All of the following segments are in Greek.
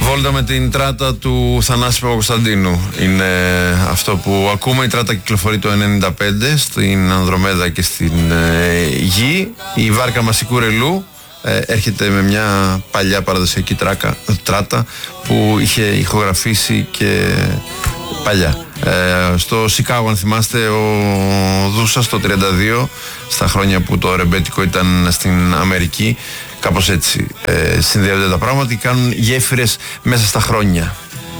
Βόλτα με την τράτα του Θανάση Παπακοσταντίνου. Είναι αυτό που ακούμε. Η τράτα κυκλοφορεί το 1995 στην Ανδρομέδα και στην Γη. Η βάρκα Μασικού Ρελού έρχεται με μια παλιά παραδοσιακή τράτα που είχε ηχογραφήσει και παλιά. Στο Σικάγο, αν θυμάστε, ο Δούσας το 32, στα χρόνια που το ρεμπέτικο ήταν στην Αμερική, κάπως έτσι συνδέονται τα πράγματα και κάνουν γέφυρες μέσα στα χρόνια.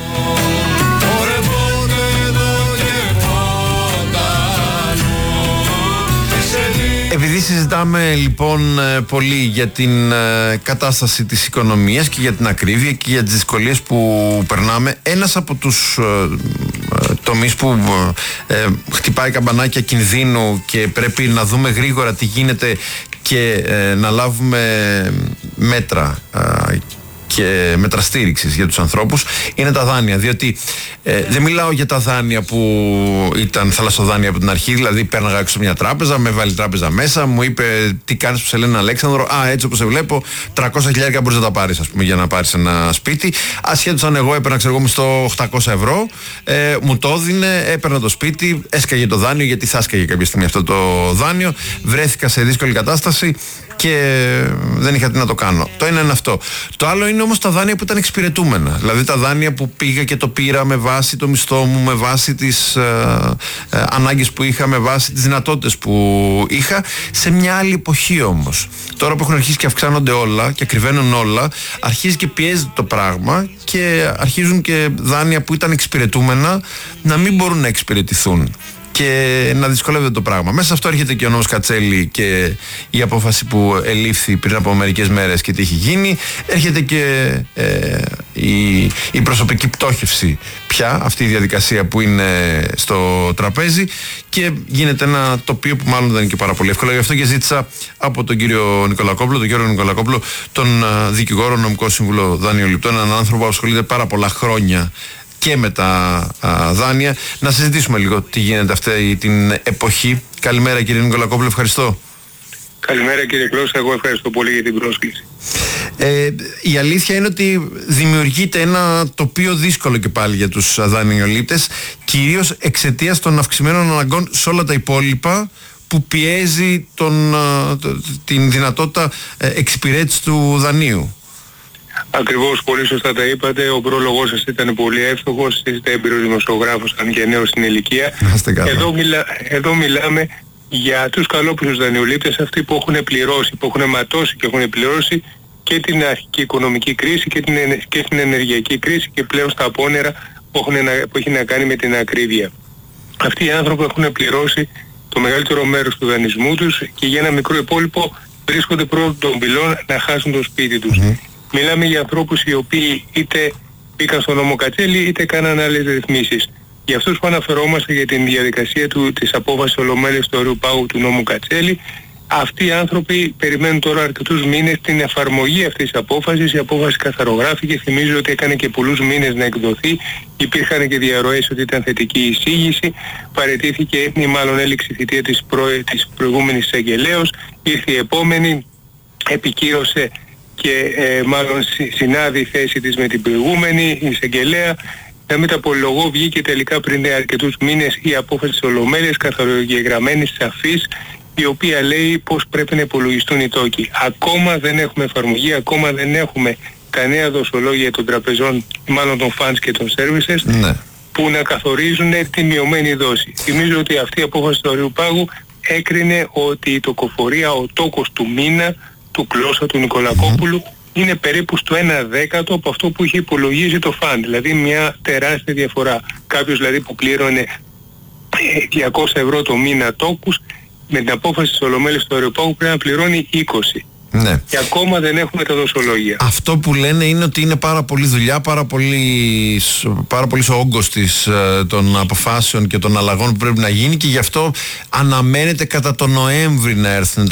Επειδή συζητάμε λοιπόν πολύ για την κατάσταση της οικονομίας και για την ακρίβεια και για τις δυσκολίες που περνάμε, ένας από τους τομείς που χτυπάει καμπανάκια κινδύνου και πρέπει να δούμε γρήγορα τι γίνεται και να λάβουμε μέτρα και μέτρα στήριξης για τους ανθρώπους είναι τα δάνεια, διότι δεν μιλάω για τα δάνεια που ήταν θαλασσοδάνεια από την αρχή, δηλαδή πέρναγα έξω μια τράπεζα, με βάλει τράπεζα μέσα, μου είπε τι κάνεις που σε λένε Αλέξανδρο, έτσι όπως σε βλέπω 300.000 μπορείς να τα πάρεις, ας πούμε, για να πάρεις ένα σπίτι, ασχέτως αν εγώ έπαιρνα, ξέρω εγώ, μισθό 800 ευρώ, μου το έδινε, έπαιρνα το σπίτι, έσκαγε το δάνειο, γιατί θα έσκαγε κάποια στιγμή αυτό το δάνειο, βρέθηκα σε δύσκολη κατάσταση και δεν είχα τι να το κάνω. Το ένα είναι αυτό. Το άλλο είναι όμως τα δάνεια που ήταν εξυπηρετούμενα. Δηλαδή τα δάνεια που πήγα και το πήρα με βάση το μισθό μου, με βάση τις ανάγκες που είχα, με βάση τις δυνατότητες που είχα, σε μια άλλη εποχή όμως. Τώρα που έχουν αρχίσει και αυξάνονται όλα και ακριβένουν όλα, αρχίζει και πιέζει το πράγμα και αρχίζουν και δάνεια που ήταν εξυπηρετούμενα να μην μπορούν να εξυπηρετηθούν και να δυσκολεύεται το πράγμα. Μέσα σε αυτό έρχεται και ο νόμος Κατσέλη και η απόφαση που ελήφθη πριν από μερικές μέρες και τι έχει γίνει. Έρχεται και η προσωπική πτώχευση πια, αυτή η διαδικασία που είναι στο τραπέζι, και γίνεται ένα τοπίο που μάλλον δεν είναι και πάρα πολύ εύκολο. Γι' αυτό και ζήτησα από τον κύριο Νικολακόπουλο, τον Γιώργο Νικολακόπουλο, τον δικηγόρο, νομικό σύμβουλο δανειοληπτών, έναν άνθρωπο που ασχολείται πάρα πολλά χρόνια και με τα δάνεια, να συζητήσουμε λίγο τι γίνεται αυτή την εποχή. Καλημέρα κύριε Νικολακόπουλο, ευχαριστώ. Καλημέρα κύριε Κλώσσα, εγώ ευχαριστώ πολύ για την πρόσκληση. Η αλήθεια είναι ότι δημιουργείται ένα τοπίο δύσκολο και πάλι για τους δανειολήπτες, κυρίως εξαιτίας των αυξημένων αναγκών σε όλα τα υπόλοιπα, που πιέζει την δυνατότητα εξυπηρέτησης του δανείου. Ακριβώς, πολύ σωστά τα είπατε. Ο πρόλογός σας ήταν πολύ εύστοχος. Είστε έμπειρος δημοσιογράφος, αν και νέος στην ηλικία. Εδώ μιλάμε για τους καλόπιστους δανειολήπτες, αυτοί που έχουν πληρώσει, που έχουν ματώσει και έχουν πληρώσει και την αρχική οικονομική κρίση και την ενεργειακή κρίση, και πλέον στα απόνερα που έχει να κάνει με την ακρίβεια. Αυτοί οι άνθρωποι έχουν πληρώσει το μεγαλύτερο μέρος του δανεισμού τους και για ένα μικρό υπόλοιπο βρίσκονται πρώτον των πυλών να χάσουν το σπίτι τους. Μιλάμε για ανθρώπους οι οποίοι είτε μπήκαν στον νόμο Κατσέλη είτε κάναν άλλες ρυθμίσεις. Για αυτούς που αναφερόμαστε για την διαδικασία της απόφασης Ολομέλειας του Ορείου Πάγου του νόμου Κατσέλη, αυτοί οι άνθρωποι περιμένουν τώρα αρκετούς μήνες την εφαρμογή αυτής της απόφασης. Η απόφαση καθαρογράφηκε, θυμίζω ότι έκανε και πολλούς μήνες να εκδοθεί. Υπήρχαν και διαρροές ότι ήταν θετική εισήγηση. Παραιτήθηκε ή μάλλον έληξε η θητεία της προηγούμενης εισαγγελέως. Ήρθε η επόμενη, επικύρωσε και μάλλον συνάδει η θέση της με την προηγούμενη εισαγγελέα. Να μην τα απολογώ, βγήκε τελικά πριν αρκετούς μήνες η απόφαση της Ολομέλειας, καθαρογεγραμμένη, σαφής, η οποία λέει πώς πρέπει να υπολογιστούν οι τόκοι. Ακόμα δεν έχουμε εφαρμογή, ακόμα δεν έχουμε κανένα δοσολόγια των τραπεζών, μάλλον των funds και των services, που να καθορίζουν τη μειωμένη δόση. Θυμίζω ότι αυτή η απόφαση του Ορείου Πάγου έκρινε ότι η τοκοφορία, ο τόκος του μήνα, του Κλώσσα, του Νικολακόπουλου, είναι περίπου στο 1/10 από αυτό που είχε υπολογίσει το φαντ. Δηλαδή μια τεράστια διαφορά. Κάποιος δηλαδή που πλήρωνε 200 ευρώ το μήνα τόκους, με την απόφαση της Ολομέλειας του Ορείου Πάγου πρέπει να πληρώνει 20. Ναι. Και ακόμα δεν έχουμε τα δοσολόγια. Αυτό που λένε είναι ότι είναι πάρα πολύ δουλειά, πάρα πολύ ο όγκος των αποφάσεων και των αλλαγών που πρέπει να γίνει, και γι' αυτό αναμένεται κατά τον Νοέμβρη να έρθουν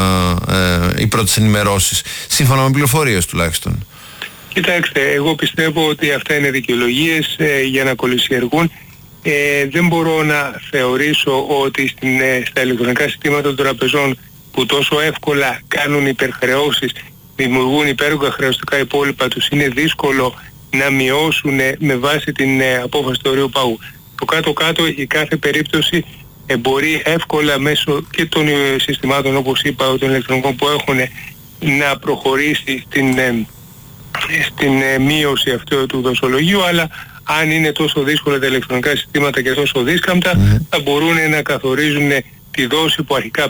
οι πρώτες ενημερώσεις, σύμφωνα με πληροφορίες τουλάχιστον. Κοιτάξτε, εγώ πιστεύω ότι αυτά είναι δικαιολογίες για να κολυσιεργούν. Δεν μπορώ να θεωρήσω ότι στα ηλεκτρονικά συστήματα των τραπεζών, που τόσο εύκολα κάνουν υπερχρεώσεις, δημιουργούν υπέρογκα χρεωστικά υπόλοιπα τους, είναι δύσκολο να μειώσουν με βάση την απόφαση του ορίου πάγου. Το κάτω-κάτω η κάθε περίπτωση μπορεί εύκολα μέσω και των συστημάτων, όπως είπα, των ηλεκτρονικών που έχουν, να προχωρήσει στην μείωση αυτού του δοσολογίου, αλλά αν είναι τόσο δύσκολα τα ηλεκτρονικά συστήματα και τόσο δίσκαμπτα, θα μπορούν να καθορίζουν τη δόση που αρχικά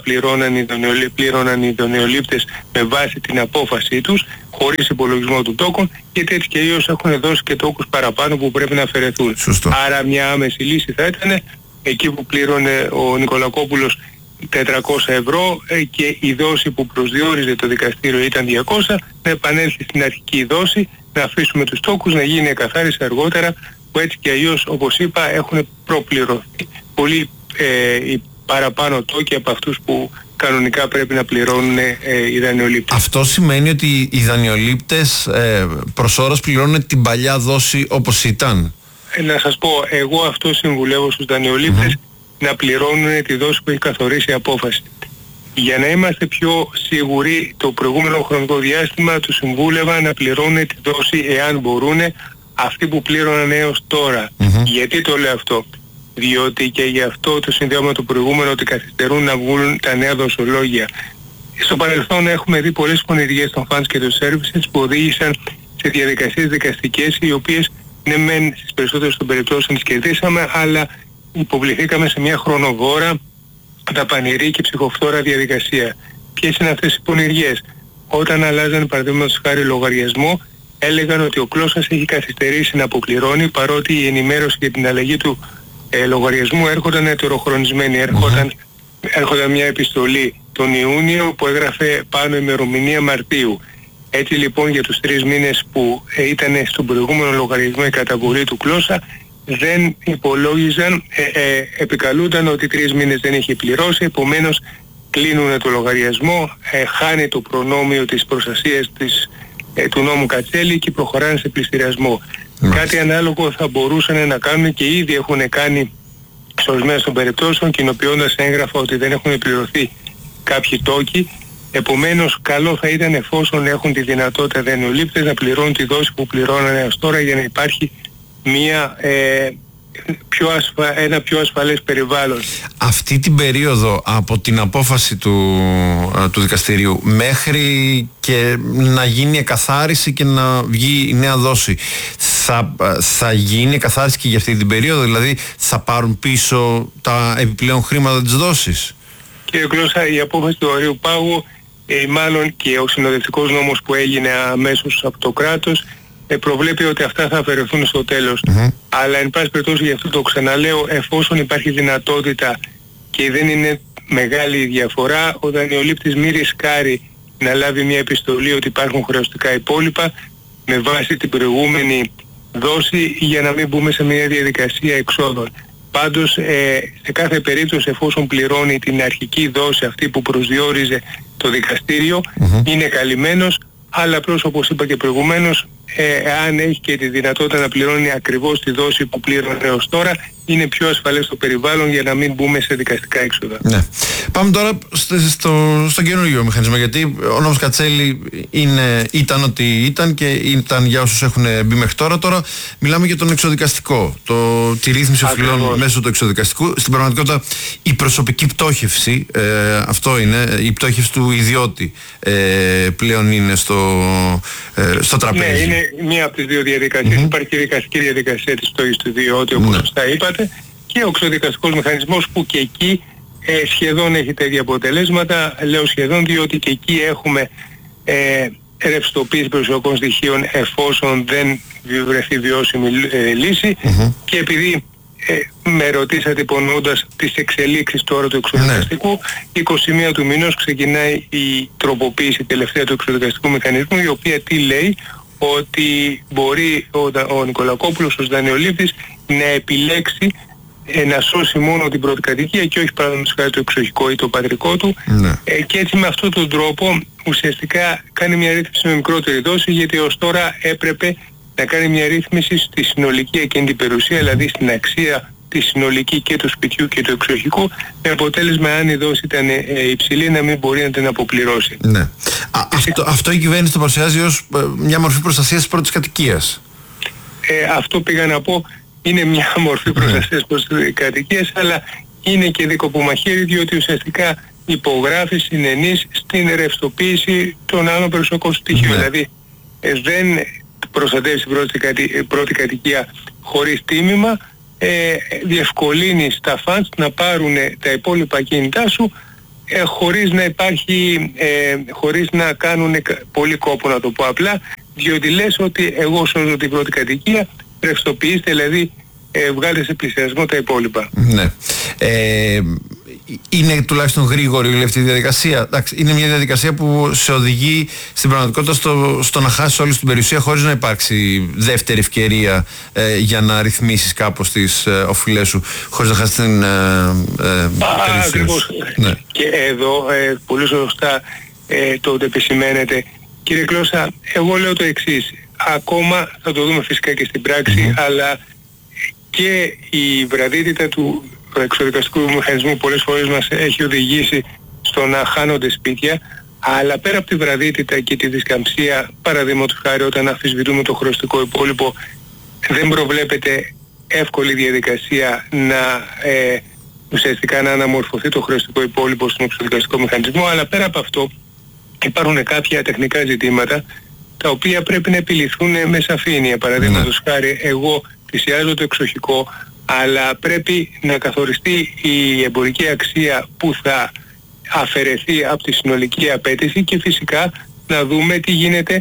πλήρωναν οι δανειολήπτες με βάση την απόφασή τους, χωρίς υπολογισμό του τόκων, γιατί έτσι και αλλιώς έχουν δώσει και τόκους παραπάνω που πρέπει να αφαιρεθούν. Σωστό. Άρα μια άμεση λύση θα ήταν εκεί που πλήρωνε ο Νικολακόπουλος 400 ευρώ και η δόση που προσδιορίζε το δικαστήριο ήταν 200, να επανέλθει στην αρχική δόση, να αφήσουμε τους τόκους, να γίνει εκαθάριση αργότερα, που έτσι και αλλιώς, όπως είπα, έχουν προπληρωθεί πολύ οι παραπάνω τόκοι από αυτούς που κανονικά πρέπει να πληρώνουν οι δανειολήπτες. Αυτό σημαίνει ότι οι δανειολήπτες προς ώρας πληρώνουν την παλιά δόση όπως ήταν? Να σας πω, εγώ αυτό συμβουλεύω στους δανειολήπτες, να πληρώνουν τη δόση που έχει καθορίσει η απόφαση. Για να είμαστε πιο σίγουροι, το προηγούμενο χρονικό διάστημα τους συμβούλευα να πληρώνουν τη δόση, εάν μπορούν, αυτή που πλήρωναν έως τώρα. Γιατί το λέω αυτό? Διότι και γι' αυτό το συνδέουμε το προηγούμενο, ότι καθυστερούν να βγουν τα νέα δοσολόγια. Στο παρελθόν έχουμε δει πολλές πονηριές των funds και των services που οδήγησαν σε διαδικασίες δικαστικές, οι οποίες ναι μεν στις περισσότερες των περιπτώσεων τις κερδίσαμε, αλλά υποβληθήκαμε σε μια χρονοβόρα, δαπανηρή και ψυχοφθόρα διαδικασία. Ποιες είναι αυτές οι πονηριές? Όταν αλλάζαν παραδείγματος χάρη λογαριασμό, έλεγαν ότι ο κλώσσας έχει καθυστερήσει να αποπληρώνει, παρότι η ενημέρωση για την αλλαγή του λογαριασμού έρχονταν ετεροχρονισμένη. Έρχονταν μια επιστολή τον Ιούνιο που έγραφε πάνω ημερομηνία Μαρτίου. Έτσι λοιπόν για τους 3 μήνες που ήταν στον προηγούμενο λογαριασμό η καταβολή του κλώσσα, δεν υπολόγιζαν, επικαλούνταν ότι 3 μήνες δεν είχε πληρώσει, επομένως κλείνουν το λογαριασμό, χάνει το προνόμιο της προστασίας του νόμου Κατσέλη και προχωράνε σε πληστηριασμό. Κάτι ανάλογο θα μπορούσαν να κάνουν και ήδη έχουν κάνει σε ορισμένες των περιπτώσεων, κοινοποιώντας έγγραφα ότι δεν έχουν πληρωθεί κάποιοι τόκοι. Επομένως, καλό θα ήταν, εφόσον έχουν τη δυνατότητα δανειολήπτες, να πληρώνουν τη δόση που πληρώνανε έως τώρα, για να υπάρχει ένα πιο ασφαλές περιβάλλον. Αυτή την περίοδο από την απόφαση του δικαστηρίου μέχρι και να γίνει εκαθάριση και να βγει η νέα δόση, θα γίνει εκαθάριση και για αυτή την περίοδο? Δηλαδή θα πάρουν πίσω τα επιπλέον χρήματα της δόσης? Κύριε Κλώσσα, η απόφαση του ορίου πάγου, μάλλον και ο συνοδευτικός νόμος που έγινε αμέσως από το κράτος, προβλέπει ότι αυτά θα αφαιρεθούν στο τέλος. Αλλά εν πάση περιπτώσει, γι' αυτό το ξαναλέω, εφόσον υπάρχει δυνατότητα και δεν είναι μεγάλη η διαφορά, ο δανειολήπτης μη ρισκάρει να λάβει μια επιστολή ότι υπάρχουν χρεωστικά υπόλοιπα με βάση την προηγούμενη δόση, για να μην μπούμε σε μια διαδικασία εξόδων. Πάντως σε κάθε περίπτωση, εφόσον πληρώνει την αρχική δόση αυτή που προσδιορίζε το δικαστήριο, είναι καλυμμένος, αλλά απλώς, όπως είπα και προηγουμένως, αν έχει και τη δυνατότητα να πληρώνει ακριβώς τη δόση που πλήρωνε έως τώρα, είναι πιο ασφαλές το περιβάλλον για να μην μπούμε σε δικαστικά έξοδα. Ναι. Πάμε τώρα στο καινούργιο μηχανισμό, γιατί ο νόμος Κατσέλη ήταν ό,τι ήταν και ήταν για όσους έχουν μπει μέχρι τώρα. Τώρα μιλάμε για τον εξοδικαστικό, τη ρύθμιση οφειλών μέσω του εξοδικαστικού. Στην πραγματικότητα η προσωπική πτώχευση, αυτό είναι, η πτώχευση του ιδιώτη πλέον είναι στο τραπέζι. Ναι, είναι μία από τις δύο διαδικασίες. Υπάρχει και η δικαστική διαδικασία της πτώχευσης του ιδιώτη, όπως σωστά είπατε, και ο εξοδικαστικός μηχανισμός, που και εκεί σχεδόν έχει τα ίδια αποτελέσματα. Λέω σχεδόν, διότι και εκεί έχουμε ρευστοποίηση περιουσιακών στοιχείων εφόσον δεν βρεθεί βιώσιμη λύση. Και επειδή με ρωτήσατε υπονοώντας τις εξελίξεις τώρα του εξοδικαστικού, 21 του μηνός ξεκινάει η τροποποίηση τελευταία του εξοδικαστικού μηχανισμού, η οποία τι λέει? Ότι μπορεί ο Νικολακόπουλος ως δανειολήπτης να επιλέξει να σώσει μόνο την πρώτη κατοικία και όχι παραδείγματος χάρη το εξοχικό ή το πατρικό του. Και έτσι με αυτόν τον τρόπο ουσιαστικά κάνει μια ρύθμιση με μικρότερη δόση, γιατί ως τώρα έπρεπε να κάνει μια ρύθμιση στη συνολική εκείνη την περιουσία, δηλαδή στην αξία τη συνολική και του σπιτιού και του εξοχικού, με αποτέλεσμα, αν η δόση ήταν υψηλή, να μην μπορεί να την αποπληρώσει. Ναι. Αυτό η κυβέρνηση το παρουσιάζει ως μια μορφή προστασίας της πρώτης κατοικίας. αυτό πήγα να πω, είναι μια μορφή προστασίας προς τις κατοικίες, αλλά είναι και δικοπομαχαίρι, διότι ουσιαστικά υπογράφει, συνενείς στην ρευστοποίηση των άλλων περιουσιακών στοιχείων. Δηλαδή δεν προστατεύει την πρώτη κατοικία χωρίς τίμημα, διευκολύνεις τα φαντς να πάρουν τα υπόλοιπα κίνητά σου χωρίς να υπάρχει, χωρίς να κάνουν πολύ κόπο, να το πω απλά, διότι λες ότι εγώ σώζω την πρώτη κατοικία, ρευστοποιήστε, δηλαδή βγάλετε σε πλησιασμό τα υπόλοιπα. Ναι. Είναι τουλάχιστον γρήγορη όλη αυτή η διαδικασία. Εντάξει, είναι μια διαδικασία που σε οδηγεί στην πραγματικότητα στο να χάσεις όλη την περιουσία χωρίς να υπάρξει δεύτερη ευκαιρία για να ρυθμίσεις κάπως τις οφειλές σου, χωρίς να χάσεις την περιουσία σου. Ναι. Και εδώ πολύ σωστά τότε επισημαίνεται. Κύριε Κλώσσα, εγώ λέω το εξής. Ακόμα θα το δούμε φυσικά και στην πράξη, αλλά και η βραδύτητα του εξοδικαστικού μηχανισμού πολλές φορές μας έχει οδηγήσει στο να χάνονται σπίτια, αλλά πέρα από τη βραδύτητα και τη δισκαμψία, παραδείγματος χάρη όταν αμφισβητούμε το χρεωστικό υπόλοιπο, δεν προβλέπεται εύκολη διαδικασία να ουσιαστικά να αναμορφωθεί το χρεωστικό υπόλοιπο στον εξοδικαστικό μηχανισμό, αλλά πέρα από αυτό υπάρχουν κάποια τεχνικά ζητήματα τα οποία πρέπει να επιληθούν με σαφήνεια. Παραδείγματος χάρη, εγώ πλησιάζω το εξοχικό, αλλά πρέπει να καθοριστεί η εμπορική αξία που θα αφαιρεθεί από τη συνολική απέτηση και φυσικά να δούμε τι γίνεται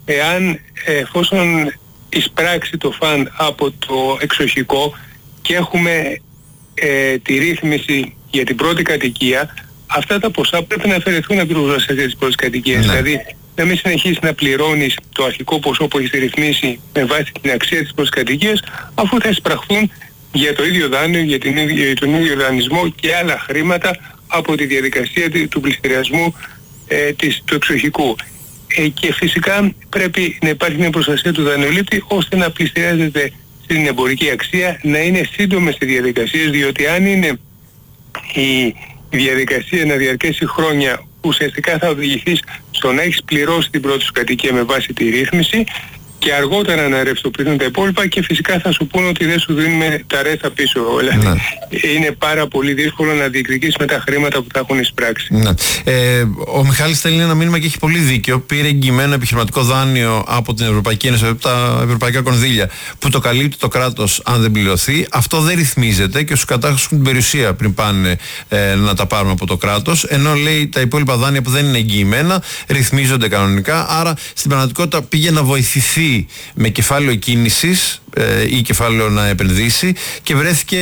εφόσον εισπράξει το φαν από το εξοχικό και έχουμε τη ρύθμιση για την πρώτη κατοικία, αυτά τα ποσά πρέπει να αφαιρεθούν από την προστασία της πρώτης κατοικίας. Δηλαδή να μην συνεχίσεις να πληρώνεις το αρχικό ποσό που έχεις ρυθμίσει με βάση την αξία της πρώτης κατοικίας, αφού θα εισπραχθούν για το ίδιο δάνειο, για τον ίδιο δανεισμό και άλλα χρήματα από τη διαδικασία του πληστηριασμού του εξοχικού. Και φυσικά πρέπει να υπάρχει μια προστασία του δανειολήπτη ώστε να πληστηριάζεται στην εμπορική αξία, να είναι σύντομες οι διαδικασίες, διότι αν είναι η διαδικασία να διαρκέσει χρόνια, ουσιαστικά θα οδηγηθείς στο να έχεις πληρώσει την πρώτη σου κατοικία με βάση τη ρύθμιση και αργότερα να ρευστοποιηθούν τα υπόλοιπα και φυσικά θα σου πούνε ότι δεν σου δίνουμε τα ρέστα πίσω. Δηλαδή είναι πάρα πολύ δύσκολο να διεκδικήσεις με τα χρήματα που θα έχουν εισπράξει. Ο Μιχάλης στέλνει ένα μήνυμα και έχει πολύ δίκιο. Πήρε εγγυημένο επιχειρηματικό δάνειο από την Ευρωπαϊκή Ένωση, από τα ευρωπαϊκά κονδύλια, που το καλύπτει το κράτος αν δεν πληρωθεί. Αυτό δεν ρυθμίζεται και στους κατάχους έχουν την περιουσία πριν πάνε να τα πάρουν από το κράτος. Ενώ λέει τα υπόλοιπα δάνεια που δεν είναι εγγυημένα ρυθμίζονται κανονικά. Άρα στην πραγματικότητα πήγε να βοηθηθεί με κεφάλαιο κίνησης ή κεφάλαιο να επενδύσει και βρέθηκε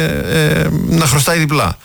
να χρωστάει διπλά.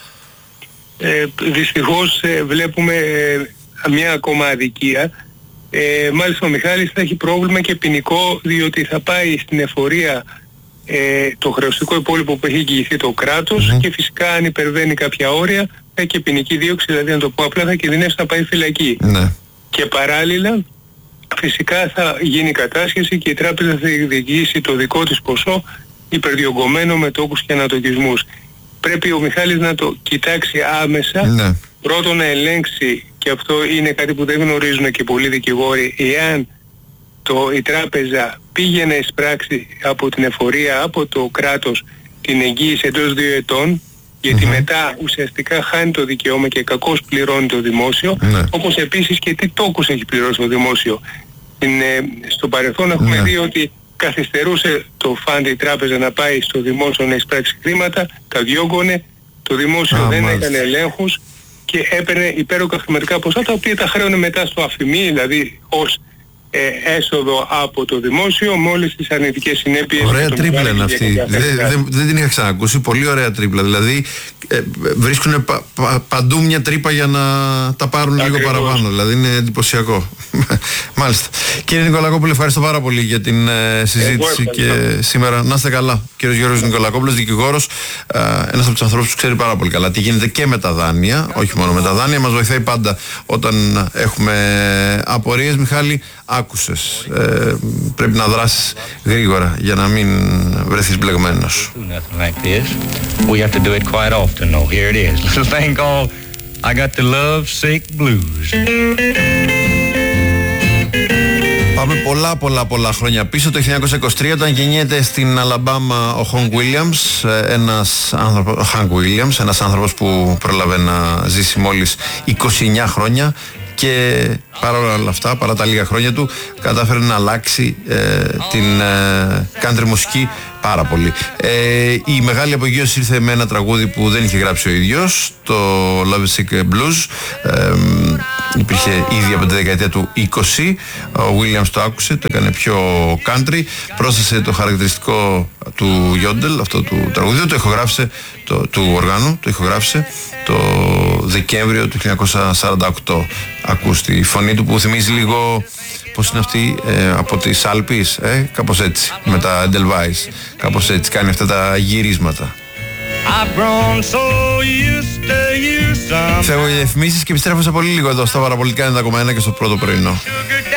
Δυστυχώς βλέπουμε μια ακόμα αδικία. Μάλιστα ο Μιχάλης θα έχει πρόβλημα και ποινικό, διότι θα πάει στην εφορία το χρεωστικό υπόλοιπο που έχει εγγυηθεί το κράτος και φυσικά αν υπερβαίνει κάποια όρια θα έχει και ποινική δίωξη, δηλαδή να το πω απλά θα κινδυνεύσει να πάει φυλακή. Και παράλληλα φυσικά θα γίνει κατάσχεση και η τράπεζα θα διεκδικήσει το δικό της ποσό υπερδιογκωμένο με τόκους και ανατοκισμούς. Πρέπει ο Μιχάλης να το κοιτάξει άμεσα, πρώτον να ελέγξει, και αυτό είναι κάτι που δεν γνωρίζουν και πολλοί δικηγόροι, εάν η τράπεζα πήγε να εισπράξει από την εφορία, από το κράτος, την εγγύηση εντός 2 ετών, γιατί μετά ουσιαστικά χάνει το δικαίωμα και κακώς πληρώνει το δημόσιο, όπως επίσης και τι τόκους έχει πληρώσει το δημόσιο. Στο παρελθόν έχουμε δει ότι καθυστερούσε το φαντ η τράπεζα να πάει στο δημόσιο να εισπράξει χρήματα, τα διώγγωνε, το δημόσιο δεν έκανε ελέγχους και έπαιρνε υπέροχα χρηματικά ποσά, τα οποία τα χρέωνε μετά στο αφημί, δηλαδή ως έσοδο από το δημόσιο με όλες τις αρνητικές συνέπειες. Ωραία τρίπλα είναι αυτή. Δεν την είχα ξανακούσει. Πολύ ωραία τρίπλα. Δηλαδή βρίσκουν παντού μια τρύπα για να τα πάρουν λίγο παραπάνω. Δηλαδή είναι εντυπωσιακό. Μάλιστα. Κύριε Νικολακόπουλε, ευχαριστώ πάρα πολύ για την συζήτηση και σήμερα. Να είστε καλά. Κύριος Γιώργος Νικολακόπουλος, δικηγόρος, ένας από τους ανθρώπους που ξέρει πάρα πολύ καλά τι γίνεται και με τα δάνεια, όχι μόνο με τα δάνεια. Μας βοηθάει πάντα όταν έχουμε απορίες. Μιχάλη, άκουσες. Πρέπει να δράσεις γρήγορα για να μην βρεθείς μπλεγμένος. We have to do it quite often, though. Here it is. Little thing called I Got the Love Sick Blues. Πάμε πολλά χρόνια πίσω. Το 1923, όταν γεννιέται στην Αλαμπάμα ο Hank Williams, ένας άνθρωπος που πρόλαβε να ζήσει μόλις 29 χρόνια και παρόλα αυτά, παρά τα λίγα χρόνια του, κατάφερε να αλλάξει την country μουσική πάρα πολύ. Η μεγάλη απογείωση ήρθε με ένα τραγούδι που δεν είχε γράψει ο ίδιος, το Lovesick Blues. Υπήρχε ήδη από τη δεκαετία του 20. Ο Williams το άκουσε, το έκανε πιο country, πρόσθεσε το χαρακτηριστικό του Yodel, αυτό του τραγουδίου, το ηχογράφησε, του οργάνου, το ηχογράφησε το Δεκέμβριο του 1948. Ακούς τη φωνή του που θυμίζει λίγο, πώς είναι αυτή, από τις Άλπεις, κάπως έτσι, με τα Edelweiss, κάπως έτσι, κάνει αυτά τα γυρίσματα. Φεύγω για διαφημίσεις και επιστρέφω σε πολύ λίγο εδώ στα Παραπολιτικά 90,1 και στο πρώτο πρωινό.